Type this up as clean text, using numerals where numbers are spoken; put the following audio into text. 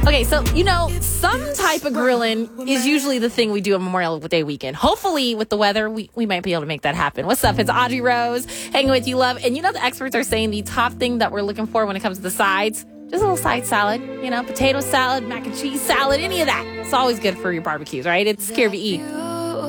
Okay, so, some type of grilling is usually the thing we do on Memorial Day weekend. Hopefully, with the weather, we might be able to make that happen. What's up? It's Audrey Rose, hanging with you, love. And the experts are saying the top thing that we're looking for when it comes to the sides, just a little side salad. Potato salad, mac and cheese salad, any of that. It's always good for your barbecues, right? It's Care VE.